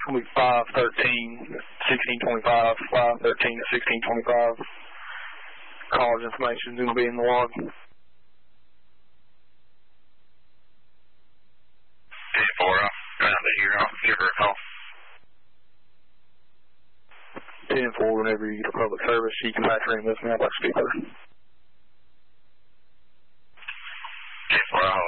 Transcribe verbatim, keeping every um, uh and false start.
It's going to be five thirteen, sixteen twenty-five, five thirteen to sixteen twenty-five. College information is going to be in the log. ten four, I'll round it here. I'll give her a call. ten four, whenever you get a public service, you can patch her in with me. I'd like to speak with her. ten four, I'll